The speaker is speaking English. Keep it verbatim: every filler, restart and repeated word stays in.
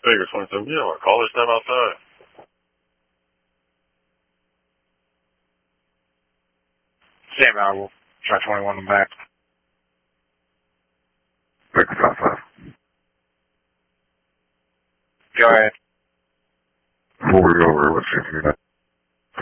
Figure twenty-seven, yeah, what, call this time outside. Stand by, we'll try twenty-one in the back. Figure five five. Go ahead. Forward over, what's your